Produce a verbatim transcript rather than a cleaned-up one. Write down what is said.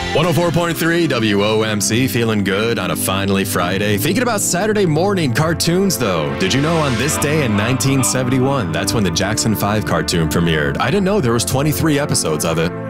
one oh four point three W O M C, feeling good on a finally Friday. Thinking about Saturday morning cartoons, though. Did you know on this day in nineteen seventy-one, that's when the Jackson five cartoon premiered? I didn't know there was twenty-three episodes of it.